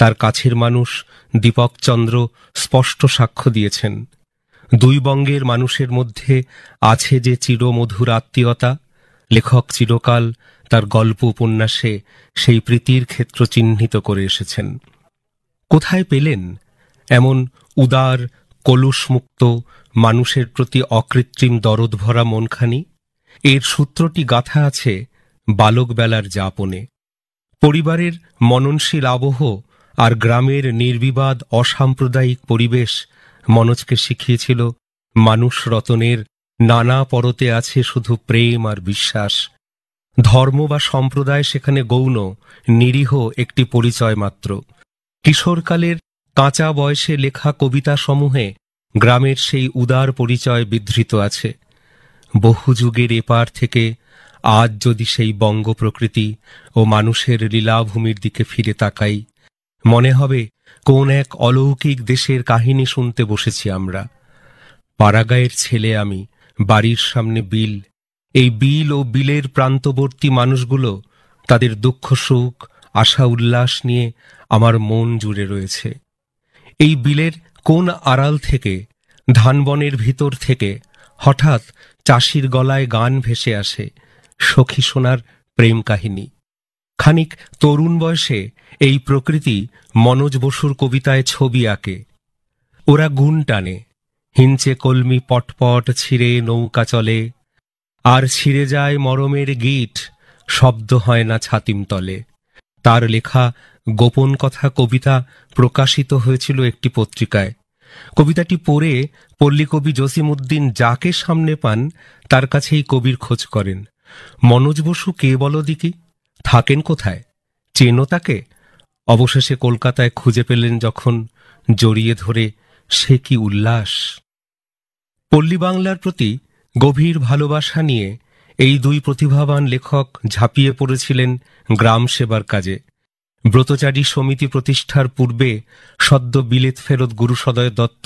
তার কাছের মানুষ দীপকচন্দ্র স্পষ্ট সাক্ষ্য দিয়েছেন। দুই বঙ্গের মানুষের মধ্যে আছে যে চিরমধুর আত্মীয়তা, লেখক চিরকাল তার গল্প উপন্যাসে সেই প্রীতির ক্ষেত্র চিহ্নিত করে এসেছেন। কোথায় পেলেন এমন উদার, কলুষমুক্ত মানুষের প্রতি অকৃত্রিম দরদ ভরা মনখানি? এর সূত্রটি গাঁথা আছে বালকবেলার যাপনে। পরিবারের মননশীল আবহ আর গ্রামের নির্বিবাদ অসাম্প্রদায়িক পরিবেশ মনোজকে শিখিয়েছিল মানুষ রতনের নানা পরতে আছে শুধু প্রেম আর বিশ্বাস। ধর্ম বা সম্প্রদায় সেখানে গৌণ, নিরীহ একটি পরিচয় মাত্র। কিশোরকালের কাঁচা বয়সে লেখা কবিতা সমূহে গ্রামের সেই উদার পরিচয় বিধৃত আছে। বহু যুগের এপার থেকে আজ যদি সেই বঙ্গ প্রকৃতি ও মানুষের লীলাভূমির দিকে ফিরে তাকাই, মনে হবে কোন এক অলৌকিক দেশের কাহিনী শুনতে বসেছি আমরা। পাড়াগাঁয়ের ছেলে আমি, বাড়ির সামনে বিল। এই বিল ও বিলের প্রান্তবর্তী মানুষগুলো তাদের দুঃখ সুখ, আশা উল্লাস নিয়ে আমার মন জুড়ে রয়েছে। এই বিলের কোন আড়াল থেকে, ধানবনের ভিতর থেকে হঠাৎ চাষির গলায় গান ভেসে আসে, সখী সোনার প্রেম কাহিনী। খানিক তরুণ বয়সে এই প্রকৃতি মনোজ বসুর কবিতায় ছবি আঁকে। ওরা গুণ টানে, হিঞ্চে কলমি পটপট ছিঁড়ে নৌকা চলে, আর ছিঁড়ে যায় মরমের গিট, শব্দ হয় না ছাতিম তলে। তার লেখা গোপন কথা কবিতা প্রকাশিত হয়েছিল একটি পত্রিকায়। কবিতাটি পড়ে পল্লীকবি জসিমউদ্দিন যাকে সামনে পান তার কাছেই কবির খোঁজ করেন। মনোজ বসু কে বলো দিকি? থাকেন কোথায়? চেনো তাকে? অবশেষে কলকাতায় খুঁজে পেলেন যখন, জড়িয়ে ধরে সে কি উল্লাস! পল্লী বাংলার প্রতি গভীর ভালোবাসা নিয়ে এই দুই প্রতিভাবান লেখক ঝাঁপিয়ে পড়েছিলেন গ্রাম সেবার কাজে। ব্রতচারী সমিতি প্রতিষ্ঠার পূর্বে সদ্য বিলেত ফেরত গুরুসদয় দত্ত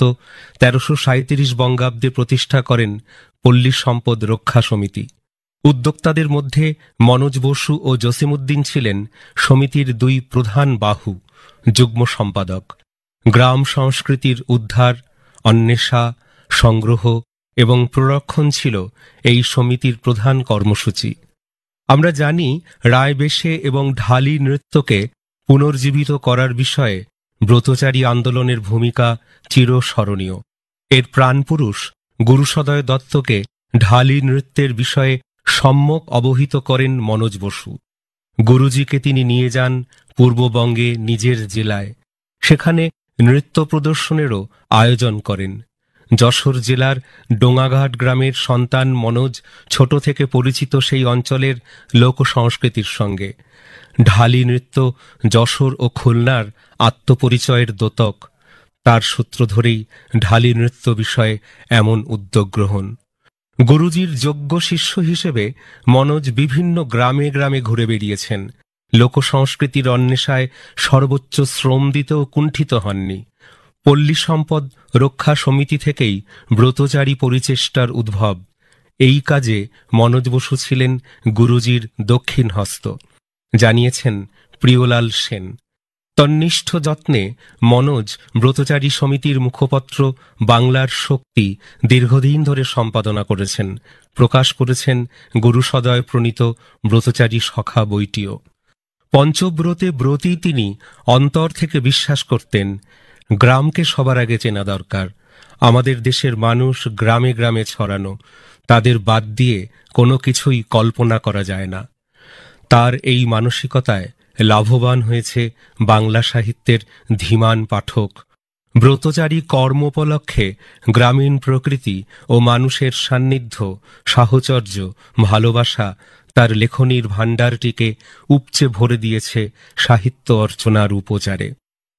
১৩৩৭ বঙ্গাব্দে প্রতিষ্ঠা করেন পল্লী সম্পদ রক্ষা সমিতি। উদ্যোক্তাদের মধ্যে মনোজ বসু ও জসিমউদ্দিন ছিলেন সমিতির দুই প্রধান বাহু, যুগ্ম সম্পাদক। গ্রাম সংস্কৃতির উদ্ধার, অন্বেষা, সংগ্রহ এবং প্ররক্ষণ ছিল এই সমিতির প্রধান কর্মসূচি। আমরা জানি রায়বেশে এবং ঢালি নৃত্যকে পুনর্জীবিত করার বিষয়ে ব্রতচারী আন্দোলনের ভূমিকা চিরস্মরণীয়। এর প্রাণপুরুষ গুরুসদয় দত্তকে ঢালি নৃত্যের বিষয়ে সম্যক অবহিত করেন মনোজ বসু। গুরুজিকে তিনি নিয়ে যান পূর্ববঙ্গে নিজের জেলায়, সেখানে নৃত্য প্রদর্শনেরও আয়োজন করেন। যশোর জেলার ডোঙাঘাট গ্রামের সন্তান মনোজ ছোট থেকে পরিচিত সেই অঞ্চলের লোক সংস্কৃতির সঙ্গে। ঢালি নৃত্য যশোর ও খুলনার আত্মপরিচয়ের দ্যোতক। তার সূত্র ধরেই ঢালি নৃত্য বিষয়ে এমন উদ্যোগ গ্রহণ। গুরুজির যোগ্য শিষ্য হিসেবে মনোজ বিভিন্ন গ্রামে গ্রামে ঘুরে বেরিয়েছেন। লোকসংস্কৃতির অন্বেষায় সর্বোচ্চ শ্রম দিতেও কুণ্ঠিত হননি। পল্লী সম্পদ রক্ষা সমিতি থেকেই ব্রতচারী পরিচেষ্টার উদ্ভব। এই কাজে মনোজ বসু ছিলেন গুরুজির দক্ষিণ হস্ত, জানিয়েছেন প্রিয়লাল সেন। তন্নিষ্ঠ যত্নে মনোজ ব্রতচারী সমিতির মুখপত্র বাংলার শক্তি দীর্ঘদিন ধরে সম্পাদনা করেছেন, প্রকাশ করেছেন গুরুসদয় প্রণীত ব্রতচারী সখা বইটিও। পঞ্চব্রতে ব্রতী তিনি অন্তর থেকে বিশ্বাস করতেন, গ্রামকে সবার আগে চেনা দরকার। আমাদের দেশের মানুষ গ্রামে গ্রামে ছড়ানো, তাদের বাদ দিয়ে কোনো কিছুই কল্পনা করা যায় না। তার এই মানসিকতায় লাভবান হয়েছে বাংলা সাহিত্যের ধীমান পাঠক। ব্রতচারী কর্মোপলক্ষে গ্রামীণ প্রকৃতি ও মানুষের সান্নিধ্য, সাহচর্য, ভালোবাসা তার লেখনীর ভাণ্ডারটিকে উপচে ভরে দিয়েছে সাহিত্য অর্চনার উপচারে।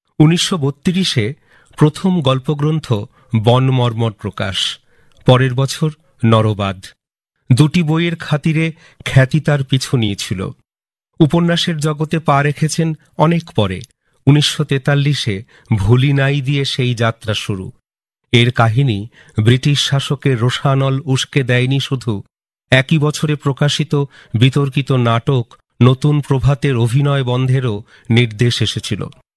১৯৩২-এ প্রথম গল্পগ্রন্থ বনমর্মর প্রকাশ, পরের বছর নরবাদ। দুটি বইয়ের খাতিরে খ্যাতি তার পিছু নিয়েছিল। উপন্যাসের জগতে পা রেখেছেন অনেক পরে। ১৯৪৩-এ ভুলি নাই দিয়ে সেই যাত্রা শুরু। এর কাহিনী ব্রিটিশ শাসকের রোষানল উস্কে দেয়নি শুধু, একই বছরে প্রকাশিত বিতর্কিত নাটক নতুন প্রভাতের অভিনয় বন্ধেরও নির্দেশ এসেছিল।